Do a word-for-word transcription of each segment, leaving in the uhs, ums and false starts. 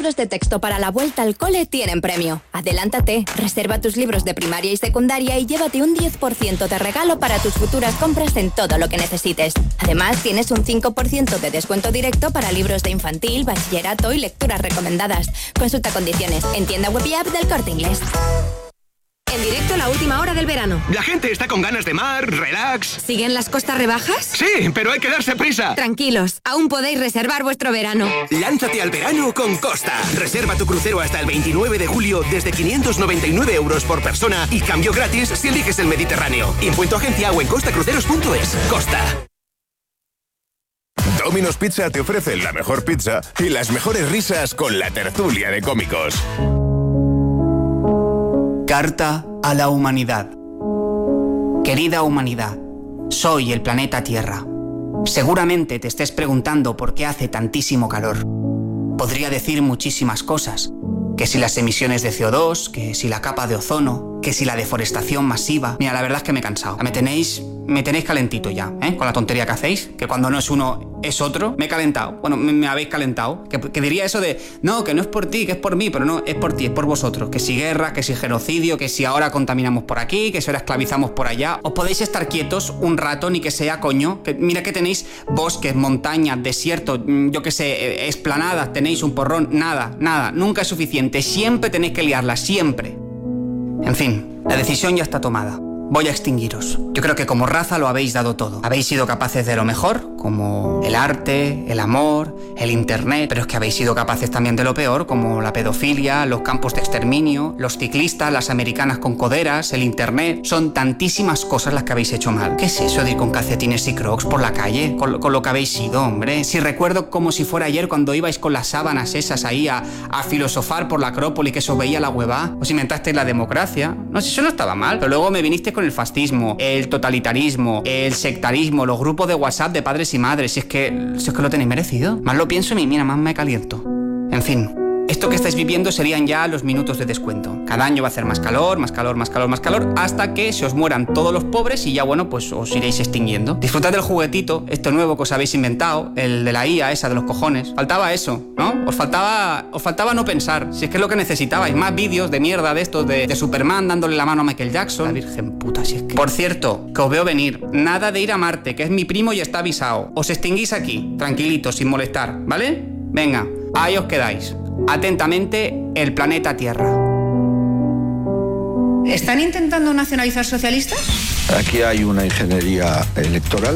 libros de texto para la vuelta al cole tienen premio. Adelántate, reserva tus libros de primaria y secundaria y llévate un diez por ciento de regalo para tus futuras compras en todo lo que necesites. Además, tienes un cinco por ciento de descuento directo para libros de infantil, bachillerato y lecturas recomendadas. Consulta condiciones en tienda web y app del Corte Inglés. En directo, la última hora del verano. La gente está con ganas de mar, relax. ¿Siguen las costas rebajas? Sí, pero hay que darse prisa. Tranquilos, aún podéis reservar vuestro verano. Lánzate al verano con Costa. Reserva tu crucero hasta el veintinueve de julio desde quinientos noventa y nueve euros por persona y cambio gratis si eliges el Mediterráneo. Impuesto agencia o en costacruceros punto es. Costa. Domino's Pizza te ofrece la mejor pizza y las mejores risas con la tertulia de cómicos. Carta a la humanidad. Querida humanidad, soy el planeta Tierra. Seguramente te estés preguntando por qué hace tantísimo calor. Podría decir muchísimas cosas. Que si las emisiones de C O dos, que si la capa de ozono, que si la deforestación masiva. Mira, la verdad es que me he cansado. Me tenéis, me tenéis calentito ya, ¿eh? Con la tontería que hacéis, que cuando no es uno es otro. Me he calentado. Bueno, me, me habéis calentado. Que, que diría eso de, no, que no es por ti, que es por mí, pero no, es por ti, es por vosotros. Que si guerra, que si genocidio, que si ahora contaminamos por aquí, que si ahora esclavizamos por allá. Os podéis estar quietos un rato, ni que sea coño. Que, mira que tenéis bosques, montañas, desiertos, yo que sé, esplanadas, tenéis un porrón. Nada, nada, nunca es suficiente. Siempre tenéis que liarla, siempre. En fin, la decisión ya está tomada. Voy a extinguiros. Yo creo que como raza lo habéis dado todo. Habéis sido capaces de lo mejor, como el arte, el amor, el internet, pero es que habéis sido capaces también de lo peor, como la pedofilia, los campos de exterminio, los ciclistas, las americanas con coderas, el internet. Son tantísimas cosas las que habéis hecho mal. ¿Qué es eso de ir con calcetines y crocs por la calle? Con, con lo que habéis sido, hombre. Si recuerdo como si fuera ayer cuando ibais con las sábanas esas ahí a, a filosofar por la Acrópoli, que se os veía la hueva. Os inventasteis la democracia. No sé, eso no estaba mal. Pero luego me vinisteis con el fascismo, el totalitarismo, el sectarismo, los grupos de WhatsApp de padres y madres. Si es que, si es que lo tenéis merecido. Más lo pienso y mira, más me caliento. En fin, esto que estáis viviendo serían ya los minutos de descuento. Cada año va a hacer más calor, más calor, más calor, más calor, hasta que se os mueran todos los pobres y ya, bueno, pues os iréis extinguiendo. Disfrutad del juguetito, esto nuevo que os habéis inventado, el de la I A esa de los cojones. Faltaba eso, ¿no? Os faltaba, os faltaba no pensar. Si es que es lo que necesitabais, más vídeos de mierda de estos, de, de Superman dándole la mano a Michael Jackson. La virgen puta, si es que... Por cierto, que os veo venir. Nada de ir a Marte, que es mi primo y está avisado. Os extinguís aquí, tranquilitos, sin molestar, ¿vale? Venga, ahí os quedáis. Atentamente, el planeta Tierra. ¿Están intentando nacionalizar socialistas? Aquí hay una ingeniería electoral.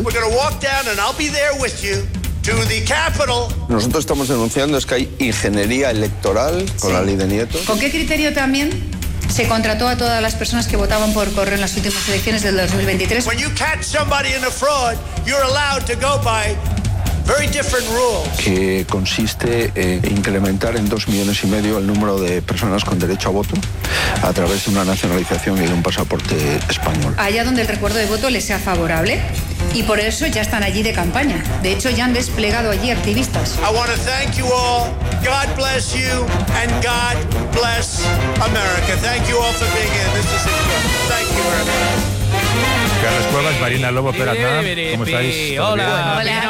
Nosotros estamos denunciando es que hay ingeniería electoral con sí. La ley de Nieto. ¿Con qué criterio también se contrató a todas las personas que votaban por correo en las últimas elecciones del dos mil veintitrés? When you catch somebody in a fraud, you're allowed to go by very different rules. Que consiste en incrementar en dos millones y medio el número de personas con derecho a voto a través de una nacionalización y de un pasaporte español. Allá donde el recuerdo de voto les sea favorable. Y por eso ya están allí de campaña. De hecho, ya han desplegado allí activistas. I want to thank you all. God bless you and God bless America. Thank you all for being here. This is incredible. Thank you very much. Carlos Cuevas, Marina Lobo, Peralta. ¿Cómo estáis? Hola, Hola, ¿qué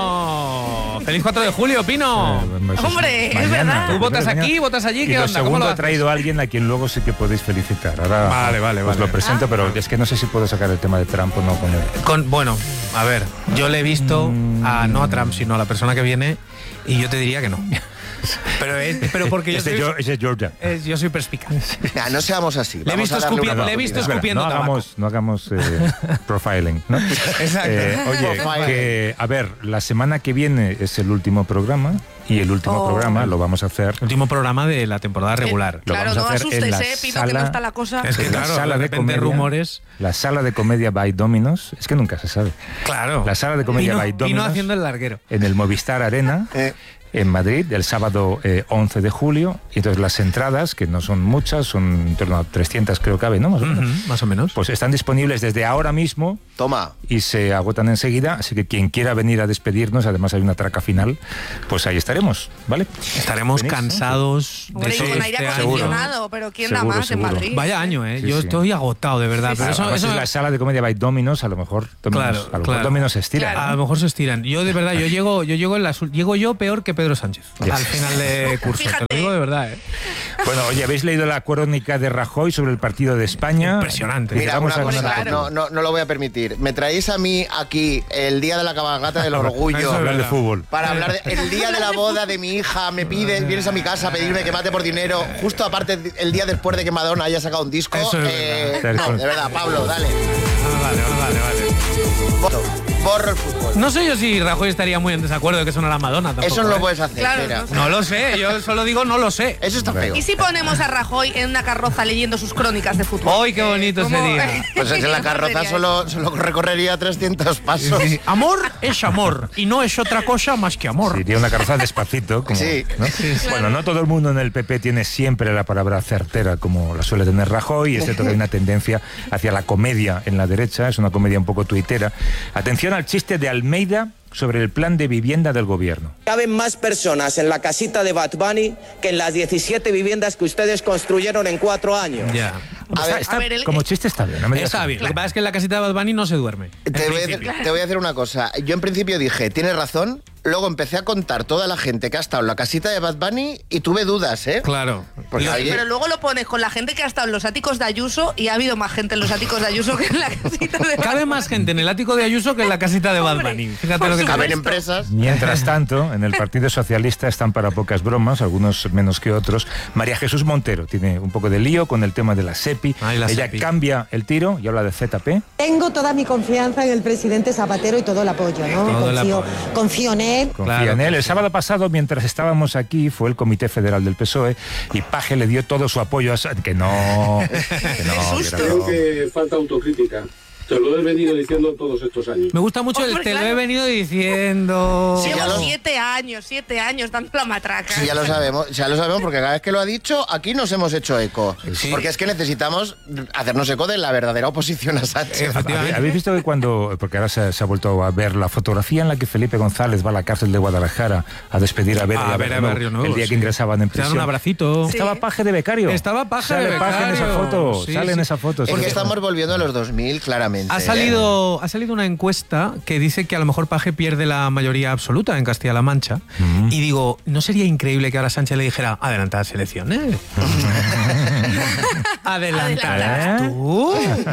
tal? Feliz cuatro de julio, Pino. Eh, Hombre, mañana, es verdad. ¿Tú votas mañana. aquí, votas allí? Y ¿Qué lo onda? segundo, ¿Cómo lo ha traído a alguien a quien luego sí que podéis felicitar. Ahora vale, vale, os vale. lo presento, Ah, pero es que no sé si puedo sacar el tema de Trump o no con él. Con, bueno, a ver, yo le he visto mm. a, no a Trump, sino a la persona que viene, y yo te diría que no. Pero, es, pero porque yo es de, soy, es de Georgia. Es, yo soy perspicaz. Nah, no seamos así. Le he visto escupiendo, le he visto escupiendo no tabaco. hagamos, no hagamos eh, profiling, ¿no? Exacto. Eh, oye, que, a ver, la semana que viene es el último programa y el último Oh. programa lo vamos a hacer. Último programa de la temporada regular. Eh, claro, lo vamos no a hacer asustes, en la eh, Pino, sala, que no está la cosa. Es que en claro, la sala de de repente comedia, rumores. La sala de comedia by Dominos, es que nunca se sabe. Claro. La sala de comedia Pino, by Pino Dominos. haciendo el larguero. En el Movistar Arena. Eh. En Madrid, el sábado eh, once de julio. Y entonces las entradas, que no son muchas, son en torno a trescientas creo que cabe, ¿no? Más o menos. Uh-huh, más o menos. Pues están disponibles desde ahora mismo. Toma. Y se agotan enseguida, así que quien quiera venir a despedirnos, además hay una traca final, pues ahí estaremos, ¿vale? Estaremos ¿Venís? cansados Hombre, de y con este aire año. acondicionado, pero ¿quién da Seguro, más seguro. en Madrid? Vaya año, ¿eh? Sí, Yo sí. estoy agotado, de verdad. Sí, pero sí. eso, Además eso es la sala de comedia by Dominos, a lo mejor Dominos, Claro, a lo mejor claro. Dominos se estira. A lo mejor se estiran. Yo de verdad, yo llego, yo llego en las, llego yo peor que Pedro Sánchez Ya. al final de curso. Te lo digo de verdad, ¿eh? Bueno, oye, ¿habéis leído la crónica de Rajoy sobre el partido de España? Impresionante. Mira, Vamos una a cosa, ganar. no, no, no lo voy a permitir. Me traéis a mí aquí el día de la cabalgata del orgullo. Eso es hablar de fútbol. Para hablar de, el día de la boda de mi hija, me pides, vienes a mi casa a pedirme que mate por dinero, justo aparte el día después de que Madonna haya sacado un disco. Eso es eh, verdad. no, de verdad, Pablo, dale. Ah, vale, vale, vale. Voto. Borro el fútbol. No sé yo si Rajoy estaría muy en desacuerdo de que sonara Madonna tampoco. Eso no lo ¿eh? puedes hacer, Claro, mira. no sé. No lo sé, yo solo digo no lo sé. Eso está feo. ¿Y si ponemos a Rajoy en una carroza leyendo sus crónicas de fútbol? ¡Ay, qué bonito ¿Cómo? sería! Pues es que la ¿Cómo carroza sería solo, solo recorrería trescientos pasos. Sí, sí. Amor es amor y no es otra cosa más que amor. Sería una carroza despacito. Como, Sí. ¿no? Sí, sí. Bueno, no todo el mundo en el P P tiene siempre la palabra certera como la suele tener Rajoy, y es cierto que hay una tendencia hacia la comedia en la derecha, es una comedia un poco tuitera. Atención al chiste de Almeida sobre el plan de vivienda del gobierno. Caben más personas en la casita de Bad Bunny que en las diecisiete viviendas que ustedes construyeron en cuatro años. Ya. Está- ver, está- a ver, el- como chiste está bien. No me digas Está que no. bien. Lo que pasa es que en la casita de Bad Bunny no se duerme. en Te voy, a principio. decir, te voy a decir una cosa. Yo en principio dije, tienes razón. Luego empecé a contar toda la gente que ha estado en la casita de Bad Bunny y tuve dudas, ¿eh? Claro. Porque, oye, Pero luego lo pones con la gente que ha estado en los áticos de Ayuso y ha habido más gente en los áticos de Ayuso que en la casita de Cabe más gente en el ático de Ayuso que en la casita de Bad Hombre, Bunny. Fíjate por lo que te caben digo. empresas. Mientras tanto, en el Partido Socialista están para pocas bromas, algunos menos que otros. María Jesús Montero tiene un poco de lío con el tema de la SEPI. Ay, la Ella SEPI. cambia el tiro y habla de Z P. Tengo toda mi confianza en el presidente Zapatero y todo el apoyo, ¿no? Todo el confío, apoyo. confío en él. Confía Claro en él. que El sí. sábado pasado, mientras estábamos aquí, fue el Comité Federal del P S O E y Paje le dio todo su apoyo a Sa- que no, que no, que era Creo broma. que falta autocrítica. Te lo he venido diciendo todos estos años. Me gusta mucho el Hombre, te lo claro. he venido diciendo. Sí, ya Llevo lo- siete años, siete años dando la matraca. Sí, ya lo sabemos, ya lo sabemos, porque cada vez que lo ha dicho, aquí nos hemos hecho eco. Sí. Porque es que necesitamos hacernos eco de la verdadera oposición a Sánchez. Efectivamente. ¿Habéis visto que cuando, porque ahora se, se ha vuelto a ver la fotografía en la que Felipe González va a la cárcel de Guadalajara a despedir a Ver A y a ver a Barrio Barrio Nuevo, Nuevo, el día sí. que ingresaban en Te dan prisión? un abracito. Estaba Paje de becario. Estaba Paje Sale de Paje en esa becario. foto. Sí, sale en sí. esa foto. Porque sí. estamos volviendo a los dos mil, claramente. Ha ¿eh? salido, ha salido una encuesta que dice que a lo mejor Paje pierde la mayoría absoluta en Castilla-La Mancha. Mm. Y digo, ¿no sería increíble que ahora Sánchez le dijera adelantadas elecciones? ¿Adelantadas ¿Eh? tú?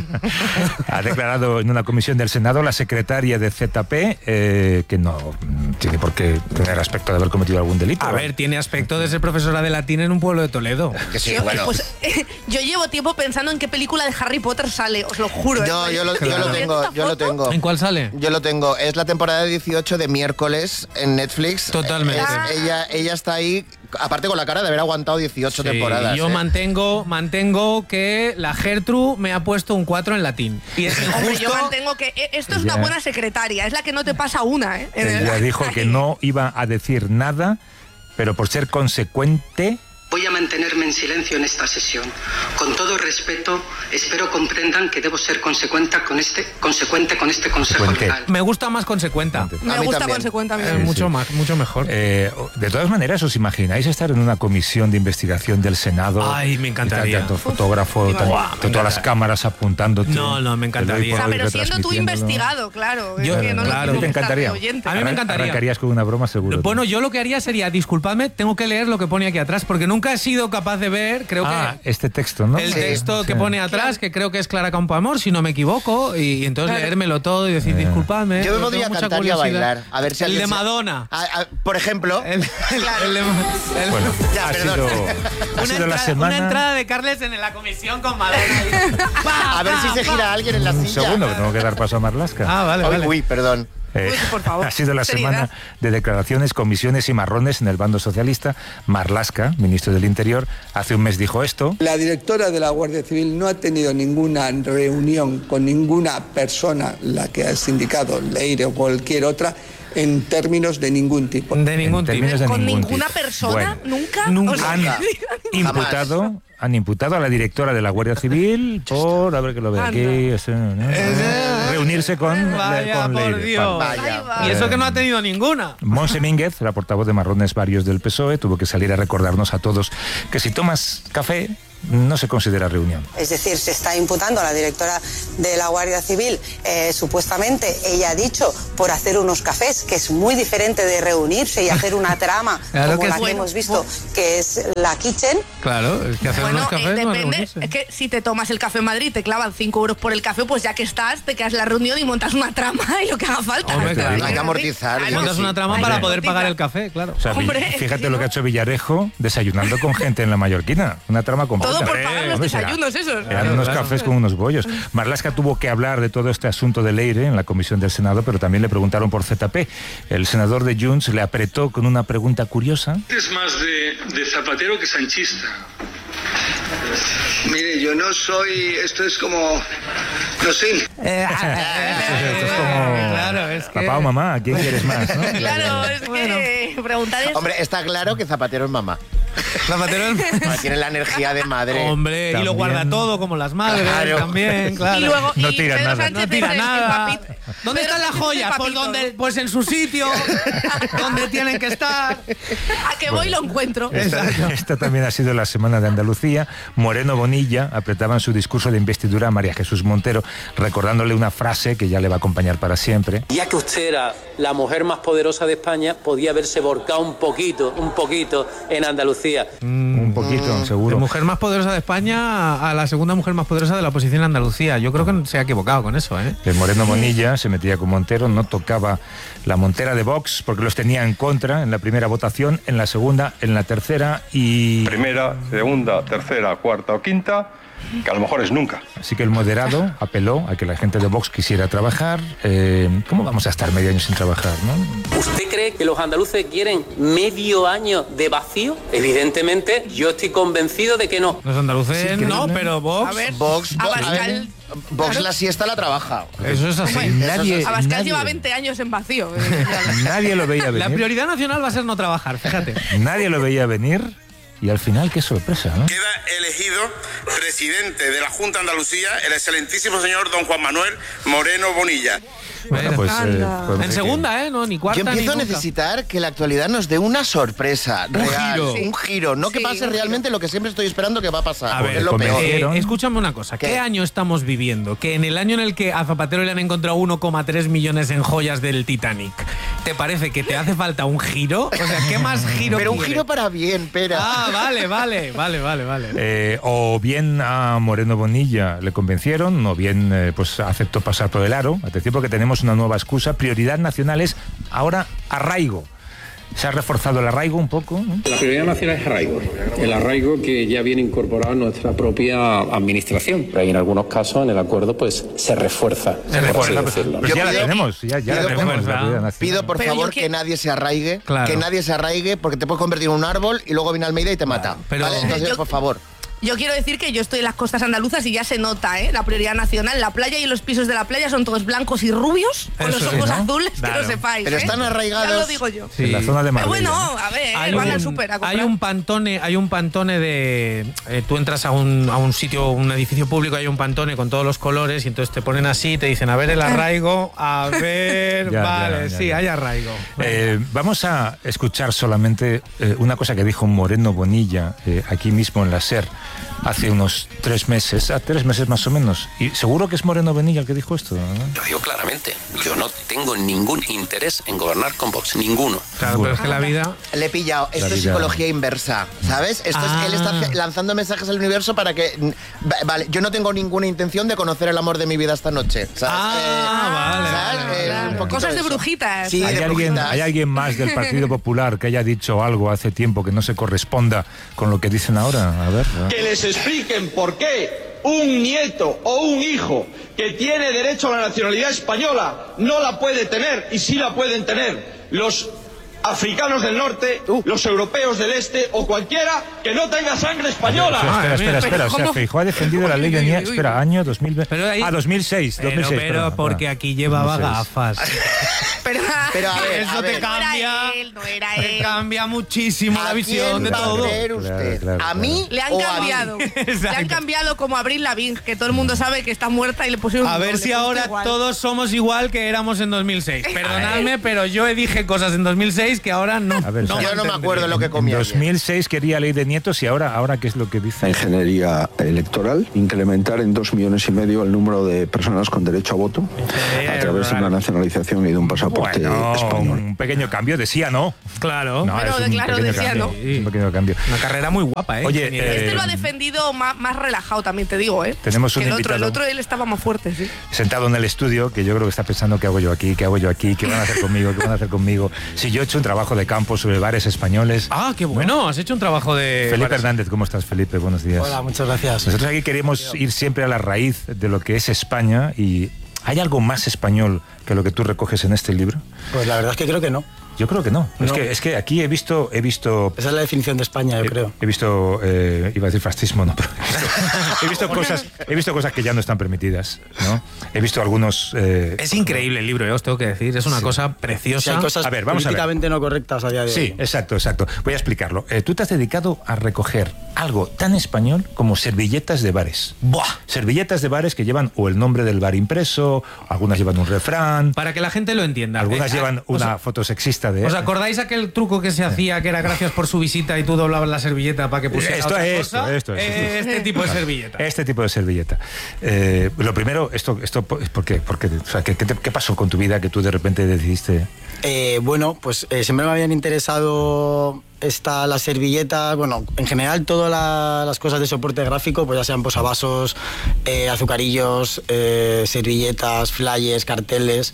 Ha declarado en una comisión del Senado la secretaria de Z P eh, que no mm, tiene por qué tener aspecto de haber cometido algún delito. A ver, tiene aspecto de ser profesora de latín en un pueblo de Toledo. Que sí, Yo, bueno. pues, eh, yo llevo tiempo pensando en qué película de Harry Potter sale, os lo juro. No, ¿eh? yo lo, yo lo Claro. tengo, yo lo tengo. ¿En cuál sale? Yo lo tengo. Es la temporada dieciocho de miércoles en Netflix. Totalmente. Es- ella, ella está ahí, aparte con la cara de haber aguantado dieciocho Sí, temporadas. yo ¿eh? mantengo, mantengo que la Gertrude me ha puesto un cuatro en latín. Y es Hombre, injusto. yo mantengo que eh, esto es Ya. una buena secretaria, es la que no te pasa una, ¿eh? En el- Ella dijo que no iba a decir nada, pero por ser consecuente. Voy a mantenerme en silencio en esta sesión. Con todo respeto, espero comprendan que debo ser consecuente con este, consecuente con este consejo Consecuente. legal. Me gusta más consecuente. Me A mí gusta también. consecuente a mí. Es Sí, mucho sí. más, mucho mejor. Eh, de todas maneras, ¿os imagináis estar en una comisión de investigación del Senado? Ay, me encantaría. Y tanto fotógrafo, Uf, tan- guau, me todas las encantaría. cámaras apuntándote. No, no, me encantaría. El hoy por O sea, hoy pero siendo tú retransmitiéndolo. investigado, claro. es Yo- que no lo claro. tengo ¿Te que estar de encantaría? oyente. A mí me Arran- encantaría. Arrancarías con una broma seguro. Bueno, yo lo que haría sería, disculpadme, tengo que leer lo que pone aquí atrás, porque nunca he sido capaz de ver, creo ah, que este texto, ¿no? el Sí, texto sí. que pone atrás, que creo que es Clara Campoamor, si no me equivoco, y, y entonces Claro. leérmelo todo y decir, Eh. disculpadme. Yo me tengo podría mucha cantar y a curiosidad". bailar. A ver si El alguien de se- Madonna. A- a- por ejemplo. El, el- el de- el- Bueno, Ya, ha perdón. sido, ha una, sido la entrada, semana. una entrada de Carles en la comisión con Madonna. Pa, A ver si pa, se pa. gira alguien en la Un silla. segundo, que tengo que dar paso a Marlaska. Ah, vale, Uy, vale. uy, perdón. Eh, Uy, por favor, ha sido la seriedad. semana de declaraciones, comisiones y marrones en el bando socialista. Marlaska, ministro del Interior, hace un mes dijo esto. La directora de la Guardia Civil no ha tenido ninguna reunión con ninguna persona, la que has indicado, Leire o cualquier otra, en términos de ningún tipo. De ningún En términos de ¿Con ningún ninguna tipo. persona? Bueno, ¿Nunca? nunca. O sea, han Jamás. imputado, han imputado a la directora de la Guardia Civil por, a ver que lo vea aquí, ese, ¿no? reunirse con, Vaya, con por Leire. Dios. Vale. Vaya. Ahí Y eso que no ha tenido ninguna. Monse Mínguez, la portavoz de marrones varios del P S O E, tuvo que salir a recordarnos a todos que si tomas café, no se considera reunión. Es decir, se está imputando a la directora de la Guardia Civil, eh, supuestamente, ella ha dicho, por hacer unos cafés, que es muy diferente de reunirse y hacer una trama claro como que la es, que bueno, hemos visto, que es la Kitchen. Claro, es que hacer bueno, unos cafés eh, no es depende, reunirse. es que si te tomas el café en Madrid, te clavan cinco euros por el café, pues ya que estás, te quedas en la reunión y montas una trama y lo que haga falta. Hombre, claro. Hay que amortizar. Claro. Montas una trama Hay para que poder amortizar. pagar el café, claro. O sea, Hombre, fíjate lo que ha hecho Villarejo desayunando con gente en la Mallorquina. Una trama completa. Todo por pagar los Hombre, será- desayunos esos. Eran unos claro. cafés con unos bollos. Marlaska tuvo que hablar de todo este asunto de Leire en la comisión del Senado, pero también le preguntaron por Z P. El senador de Junts le apretó con una pregunta curiosa. Es más de, de zapatero que sanchista. Mire, yo no soy... Esto es como... No sé. Eh, Esto es como claro, es que... papá o mamá, ¿quién quieres más? ¿no? Claro, es que preguntar eso. Hombre, está claro que Zapatero es mamá. Zapatero es... Tiene la energía de madre. Hombre, También. y lo guarda todo, como las madres, Claro. también, claro. Y luego, No y tira Pedro nada. Sánchez No tira es el nada. papito. ¿Dónde Pedro están las Sánchez es el joyas? Pues, papito. donde, pues en su sitio, donde tienen que estar. A que voy y lo encuentro. Esta, esta también ha sido la semana de Andalucía. Moreno Bonilla apretaba en su discurso de investidura a María Jesús Montero, recordándole una frase que ya le va a acompañar para siempre. Ya que usted era la mujer más poderosa de España, podía haberse volcado un poquito, un poquito en Andalucía. Mm, Un poquito, seguro. La mujer más poderosa de España a la segunda mujer más poderosa de la oposición en Andalucía. Yo creo que se ha equivocado con eso, ¿eh? El Moreno Bonilla se metía con Montero, no tocaba la montera de Vox porque los tenía en contra en la primera votación, en la segunda, en la tercera y... Primera, segunda, tercera, cuarta o quinta, que a lo mejor es nunca. Así que el moderado apeló a que la gente de Vox quisiera trabajar. Eh, ¿Cómo vamos a estar medio año sin trabajar, no? ¿Usted cree que los andaluces quieren medio año de vacío? Evidentemente, yo estoy convencido de que no. Los andaluces Sí, que no, no. pero Vox... A ver, Vox, Vox, a ver, Abascal. Vox la siesta la trabaja. Eso es así. Hombre, Nadie, Abascal nadie, lleva veinte años en vacío. nadie lo veía La venir. prioridad nacional va a ser no trabajar, fíjate. Nadie lo veía venir y al final qué sorpresa, ¿no? Queda elegido presidente de la Junta de Andalucía el excelentísimo señor don Juan Manuel Moreno Bonilla. Bueno, pues, eh, podemos En decir segunda, ¿eh? No, ni cuarta Yo empiezo a ni nunca. necesitar que la actualidad nos dé una sorpresa Un real, giro. un giro, no que Sí, pase un realmente lo que siempre estoy esperando que va a pasar. A ver, es lo peor. eh, escúchame una cosa. ¿Qué? ¿Qué? año estamos viviendo? Que en el año en el que a Zapatero le han encontrado uno coma tres millones en joyas del Titanic, ¿te parece que te hace falta un giro? O sea, ¿qué más giro Pero un quiere? giro para bien, pera. Ah, vale, vale, vale, vale, vale. Eh, o bien a Moreno Bonilla le convencieron, o bien eh, pues aceptó pasar por el aro. Atención, porque tenemos una nueva excusa. Prioridad nacional es ahora arraigo. Se ha reforzado el arraigo un poco, ¿no? La prioridad nacional es arraigo. El arraigo que ya viene incorporado en nuestra propia administración. Pero en algunos casos en el acuerdo pues se refuerza. Se refuerza, por así decirlo. pues Yo ya la pido- tenemos, ya, ya la pido- tenemos. la prioridad nacional. Pido por Pero favor yo que- que nadie se arraigue, Claro. que nadie se arraigue porque te puedes convertir en un árbol y luego viene Almeida y te mata. pero- ¿Vale? Entonces, Yo- por favor. Yo quiero decir que yo estoy en las costas andaluzas y ya se nota, ¿eh? La prioridad nacional. La playa y los pisos de la playa son todos blancos y rubios, con Eso los sí, ojos ¿no? azules, Claro. que lo sepáis. Pero ¿eh? están arraigados. Ya lo digo yo. En la zona de Pero Marbella. bueno, a ver, Hay van un, al súper a comprar. hay un pantone, hay un pantone de eh, tú entras a un, a un sitio, un edificio público, hay un pantone con todos los colores y entonces te ponen así, te dicen a ver el arraigo, a ver, Ya, vale, ya, ya, sí, ya. hay arraigo. Eh, vamos a escuchar solamente eh, una cosa que dijo Moreno Bonilla eh, aquí mismo en la SER hace unos tres meses, a tres meses más o menos. Y seguro que es Moreno Bonilla el que dijo esto, ¿no? Lo digo claramente, yo no tengo ningún interés en gobernar con Vox, ninguno. Claro, pero es que la vida... Le he pillado. Esto La es vida. psicología inversa, ¿sabes? Esto Ah. es él está hace- lanzando mensajes al universo para que... mm, va- Vale, yo no tengo ninguna intención de conocer el amor de mi vida esta noche, ¿sabes? Ah, vale, ¿sabes? vale, Eh, vale. un poquito Cosas de eso. brujitas. Sí, ¿Hay de alguien, brujitas. ¿Hay alguien más del Partido Popular que haya dicho algo hace tiempo que no se corresponda con lo que dicen ahora? A ver. ¿no? Que les expliquen por qué un nieto o un hijo que tiene derecho a la nacionalidad española no la puede tener y sí la pueden tener los africanos del norte, los europeos del este o cualquiera que no tenga sangre española. Espera, espera, espera, espera. O sea, ¿Cómo? Feijóo ha defendido la ley de Niña. Espera, año dos mil veinte. Pero ahí- Ah, dos mil seis. Pero, dos mil seis, pero perdón, porque perdón. aquí llevaba dos mil seis. gafas. Pero, Pero a ver, Eso a te ver. cambia. no era él, no era Te él. cambia muchísimo ¿A la visión quién de va a todo. creer usted? Claro, claro, ¿A mí Le han o a mí? cambiado. Le han Exacto. cambiado como a Avril Lavigne, que todo el mundo sabe que está muerta y le pusieron A un ver doble, si pues ahora igual. todos somos igual que éramos en dos mil seis. Perdonadme, pero yo dije cosas en dos mil seis seis que ahora no. A ver, no yo no me acuerdo lo que comía. En dos mil seis quería ley de nietos y ahora, ahora ¿qué es lo que dice? Ingeniería electoral, incrementar en dos millones y medio el número de personas con derecho a voto a través de una nacionalización y de un pasaporte bueno, español. Un pequeño cambio, decía no. Claro. No, Pero, es un claro, pequeño decía cambio, no. es un pequeño cambio. Una carrera muy guapa, ¿eh? Oye, Este eh, lo ha defendido más, más relajado, también te digo, ¿eh? Tenemos un que el otro, invitado. el otro él estaba más fuerte, sí. Sentado en el estudio, que yo creo que está pensando qué hago yo aquí, qué hago yo aquí, qué van a hacer conmigo, qué van a hacer conmigo. Si yo he hecho un trabajo de campo sobre bares españoles. Ah, qué bueno, ¿no? Has hecho un trabajo de... Felipe bares. Hernández, ¿cómo estás, Felipe? Buenos días. Hola, muchas gracias. Nosotros aquí queremos ir siempre a la raíz de lo que es España y ¿hay algo más español que lo que tú recoges en este libro? Pues la verdad es que creo que no. Yo creo que no. No. Es que es que aquí he visto he visto Esa es la definición de España, yo he, creo. he visto eh, iba a decir fascismo, no, pero he visto, he visto cosas he visto cosas que ya no están permitidas, ¿no? He visto algunos eh, Es increíble el libro, eh, os tengo que decir, es una Sí. cosa Si preciosa. hay cosas A ver, vamos a ver. políticamente no correctas a día de hoy. Sí, exacto, exacto. Voy a explicarlo. Eh, tú te has dedicado a recoger algo tan español como servilletas de bares. Buah. Servilletas de bares que llevan o el nombre del bar impreso, algunas llevan un refrán, Para que la gente lo entienda. algunas Eh, llevan ¿os- una foto sexista de... ¿Os acordáis aquel truco que se hacía que era gracias por su visita y tú doblabas la servilleta para que pusiera Esto otra es, cosa? esto, esto, esto. Eh, Este tipo de servilleta. Este tipo de servilleta. Eh, lo primero, esto, esto ¿por qué? Porque, o sea, ¿qué, qué, te- qué pasó con tu vida que tú de repente decidiste? Eh, bueno, pues eh, siempre me habían interesado esta, las servilletas, bueno, en general todas la- las cosas de soporte gráfico, pues ya sean posavasos, eh, azucarillos, eh, servilletas, flyers, carteles.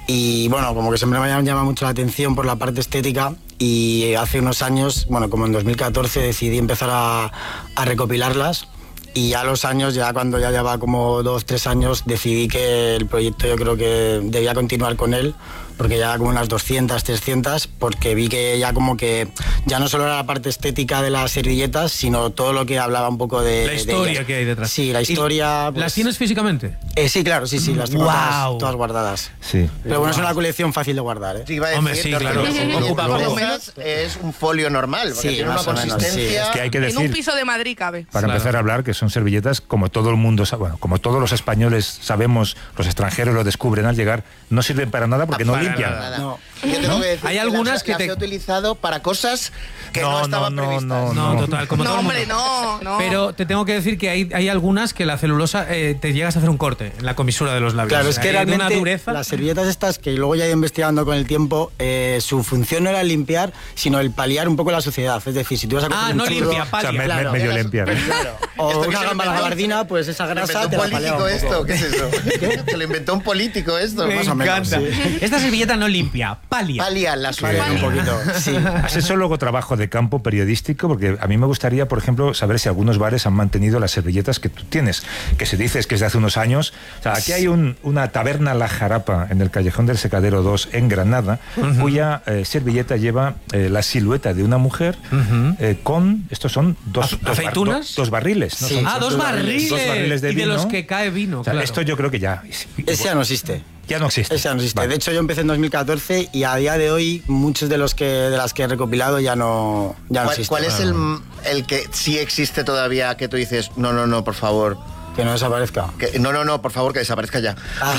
Y bueno, como que siempre me habían llamado mucho la atención por la parte estética y hace unos años, bueno, como en dos mil catorce decidí empezar a, a recopilarlas. Y ya a los años, ya cuando ya llevaba como dos, tres años, decidí que el proyecto yo creo que debía continuar con él, porque ya como unas doscientas, trescientas, porque vi que ya como que ya no solo era la parte estética de las servilletas, sino todo lo que hablaba un poco de... La de historia ellas. que hay detrás. Sí, la ¿Y historia... pues- ¿Las tienes físicamente? Eh, sí, claro, sí, sí, las tengo Guau. todas, todas guardadas. Sí. Pero bueno, es una colección fácil de guardar, ¿eh? Sí, iba a decir, Hombre, sí, no, claro. pero Sí, ocupa por lo por menos- es un folio normal, porque Sí, tiene una más o menos, sí. consistencia. Es que hay que En un decir, piso de Madrid cabe. para Claro. empezar a hablar, que son servilletas como todo el mundo sabe, bueno, como todos los españoles sabemos, los extranjeros lo descubren al llegar, no sirven para nada porque no Para limpian. nada. No. Yo tengo que decir Hay que algunas las, que las te- he utilizado para cosas que no, No, no, estaban no, previstas. no, No, total, como No, todo el hombre, mundo. no, no. Pero te tengo que decir que hay, hay algunas que la celulosa eh, te llegas a hacer un corte en la comisura de los labios. Claro, es que Hay de realmente una dureza. las servilletas estas, que luego ya he ido investigando con el tiempo, eh, su función no era limpiar, sino el paliar un poco la suciedad. Es decir, si tú vas a coger Ah, un no churro, limpia, O sea, palia. me- me- Claro. medio limpiar. Claro. o Esto que una se gamba a la inventó- gabardina, pues esa ¿Se lo grasa inventó te un la palea político un poco. esto? ¿Qué es eso? ¿Se lo inventó un político esto? Me Más o menos. encanta. sí. Esta servilleta no limpia, palia. Palia, la Paliar un poquito, sí. ¿Has hecho luego trabajo de campo periodístico? Porque a mí me gustaría, por ejemplo, saber si algunos bares han mantenido las servilletas que tú tienes, que se dice que es de hace unos años. O sea, aquí hay un- una taberna La Jarapa en el Callejón del Secadero dos en Granada, cuya eh, servilleta lleva eh, la silueta de una mujer eh, con, estos son dos, dos, bar- ¿Aceitunas? dos- dos barriles. ¿no? Sí. Son- Ah, son dos barriles. Dos barriles de y de vino. los que cae vino, O sea, claro. esto yo creo que ya... Ese ya no existe. Ya no existe. Ese ya no existe. Vale. De hecho, yo empecé en dos mil catorce y a día de hoy muchos de los que de las que he recopilado ya no, ya no ¿Cuál, existen. cuál es el, el que sí existe todavía que tú dices, no, no, no, por favor? Que no desaparezca. Que, no, no, no, por favor, que desaparezca ya. Ah.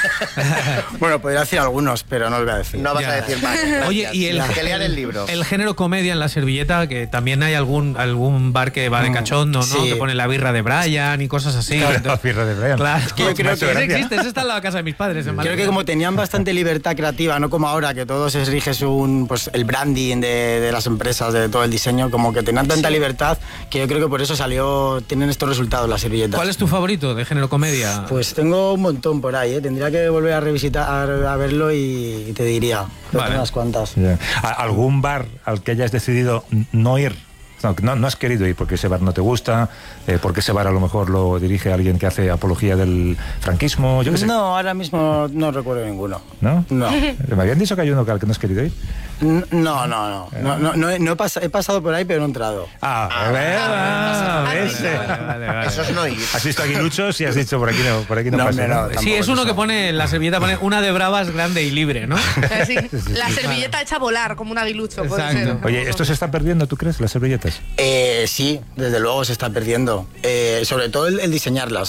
Bueno, podría decir algunos, pero no los voy a decir. No vas Ya. a decir más. Oye, y el, que lean el libro. el género comedia en la servilleta, que también hay algún algún bar que va de cachondo, ¿no? sí. Que pone la birra de Brian y cosas así. Claro, Entonces- la birra de Brian. Claro, Es que yo creo Ese que- existe, ese está en la casa de mis padres en Madrid. Creo que como tenían bastante libertad creativa, no como ahora, que todo se rige según pues, el branding de, de las empresas, de todo el diseño, como que tenían tanta libertad que yo creo que por eso salió, tienen estos resultados las servilletas. ¿Cuál es tu favorito de género comedia? Pues tengo un montón por ahí, ¿eh? Tendría que volver a revisitar, a, a verlo y, y te diría. Pero Vale. tengo unas cuantas. Ya. ¿A- ¿Algún bar al que hayas decidido n- no ir? No, que no, no has querido ir porque ese bar no te gusta, eh, porque ese bar a lo mejor lo dirige alguien que hace apología del franquismo, yo qué sé. No, ahora mismo no recuerdo ninguno. ¿No? No. Me habían dicho que hay uno que al que no has querido ir. No, no, no. no, no, no he, no he, pas- he pasado por ahí, pero no he entrado. Ah, a ver, ah, ese. Vale, vale. Eso es no ir. Has visto aguiluchos y has dicho por aquí no, por aquí no, No, pasa. hombre, no, ¿no? Sí, es uno que pone, en la servilleta pone una de bravas grande y libre, ¿no? Eh, sí, la servilleta hecha a volar, como un aguilucho, puede Exacto. ser. Oye, ¿esto se está perdiendo, tú crees, las servilletas? Eh, sí, desde luego se está perdiendo. Eh, sobre todo el, el diseñarlas.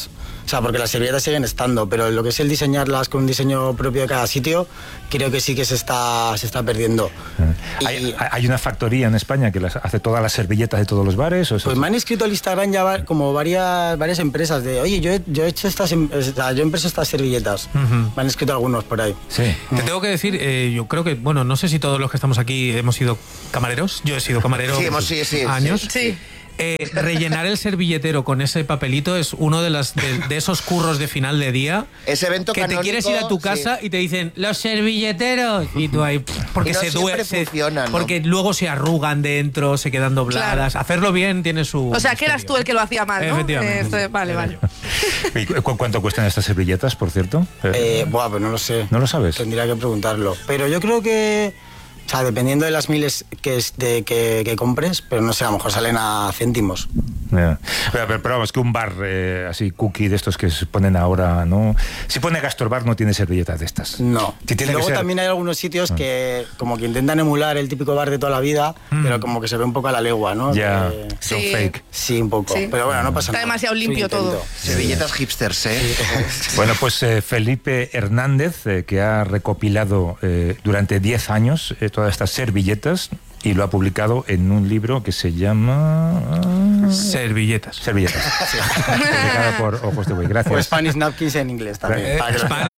O sea, porque las servilletas siguen estando, pero lo que es el diseñarlas con un diseño propio de cada sitio, creo que sí que se está, se está perdiendo. Y... ¿Hay, ¿Hay una factoría en España que las, hace todas las servilletas de todos los bares? ¿O pues me han escrito al Instagram ya como varias, varias empresas de, oye, yo he, yo he hecho estas, o sea, yo he impreso estas servilletas. Uh-huh. Me han escrito algunos por ahí. Sí. Te tengo que decir, eh, yo creo que, bueno, no sé si todos los que estamos aquí hemos sido camareros. Yo he sido camarero sí, hemos, sí, sí, años. Sí. sí. Eh, rellenar el servilletero con ese papelito es uno de, las, de, de esos curros de final de día. Ese evento que canónico, te quieres ir a tu casa sí. y te dicen los servilleteros y tú ahí porque y no se duermen, ¿no? porque luego se arrugan dentro, se quedan dobladas. Claro. Hacerlo bien tiene su. O sea, que eras tú el que lo hacía mal, ¿no? Efectivamente. Eh, esto, vale, vale. ¿Y cu cuánto cuestan estas servilletas, por cierto? Eh, buah, pues no lo sé. ¿No lo sabes? Tendría que preguntarlo. Pero yo creo que, o sea, dependiendo de las miles que, de, que, que compres, pero no sé, a lo mejor salen a céntimos. Yeah. Pero, pero, pero vamos, que un bar eh, así cookie de estos que se ponen ahora, ¿no? Si pone Gastorbar no tiene servilletas de estas. No. Si tiene Luego que ser... también hay algunos sitios que como que intentan emular el típico bar de toda la vida, mm. pero como que se ve un poco a la legua, ¿no? Ya, que... son sí. fake. Sí, un poco. Sí. Pero bueno, no pasa Está nada. Está demasiado limpio todo. Servilletas hipsters, ¿eh? Sí. Bueno, pues eh, Felipe Hernández, eh, que ha recopilado eh, durante diez años eh, todas estas servilletas, y lo ha publicado en un libro que se llama... Servilletas. Servilletas. Sí. Publicado por Ojos de Buey. Gracias. O Spanish Napkins en inglés también. Eh, Span